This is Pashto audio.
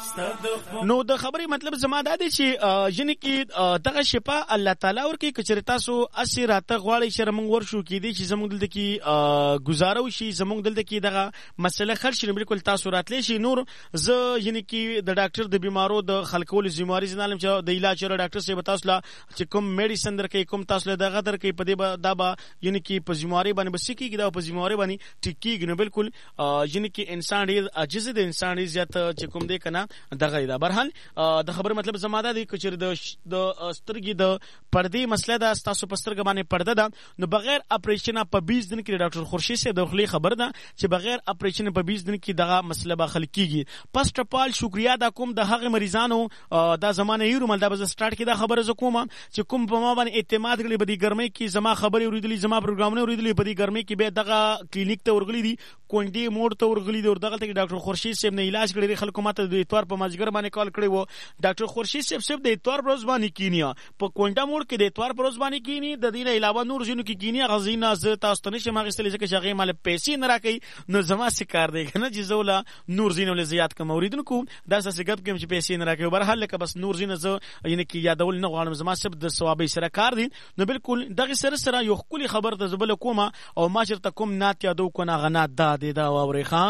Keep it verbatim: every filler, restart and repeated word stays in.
نو د خبرې مطلب زما دا دی چې ژنې کې دغه شفا الله تعالی ورکړي که چېرې تاسو هسې راته غواړئ چې موږ ورشو کېدی چې زموږ دلته کې ګزاره وشي زموږ دلته کې دغه مسله حل شي نو بلکل تاسو راتلی شي. نور زه ژنې کې د ډاکټر د بیمارو د حل کولو ذمهواري زه نه لرم چې د علاج چېرې ډاکټر صاحب تاسو له چې کوم میډیسن درکوي کوم تاسو له دغه درکوي په دې به دا به ژنې کې په ذمهواري باندې به څه کېږي دا په ذمهواري باندې ټیک کېږي. نو بلکل ژنې کې انسان ډېر عاجز دی انسان ډېر زیات چې کوم دی که نه دغه دا برحال د خبرې مطلب زما دا دی که چېرې د سترګې د پردې مسله ده ستاسو په سترګه باندې پرده ده نو بغیر اپریشنه په بیس دن کې ډاکټر خورشید صاحب د خولې خبر ده چې بغیر اپریشنه په بیس دن کې دغه مسله به حل کېږي. فرست اف آل شکریا دا کوم د هغې مریضانو دا زمانه یې رومل دا به زه سټارټ کې دا خبره زه کوم چې کوم په ما باندې اعتماد کړي په دې ګرمۍ کې زما خبرې اورېدلي زما پروګرامونه اورېدلي په دې ګرمۍ کې بیا دغه کلینیک ته ورغلي دي کونډې موړ ته ورغلي دي دغلته کې ډاکټر خورشید صاحب نه علاج کړی خلکو ماته د اتوار په مازدیګر باندې کال کړی و ډاکټر خورشید صاحب صرف د اتوار په ورځ باندې کینیا په کونډه موړ کې د اتوار په ورځ باندې کینی د دې نه علاوه نور ځینو کې کینیا غزینا زه تاسو ته نشم اخیستلی ځکه چې هغې مال پیسې نه راکوي نو زما څه کار دی که نه چې زه وله نور ځینو له زیات کم اورېدونکو دا څه ګپ کوم چې پیسې نه راکوي برحال لکه بس نور ځینه زه یعنې کې یادول نه غواړم زما صرف د ثوابۍ سره کار دی. نو بلکل دغې سره سره یو ښکلې خبر ته زه بله کومه او ما چېرته کوم نعت یادو کنه هغه نعت دا دی دا واورئ ښه